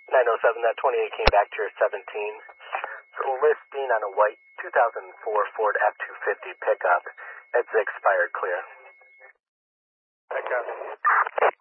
907, that 28 came back to your 17. So listing on a white 2004 Ford F-250 pickup. It's expired clear. Pickup.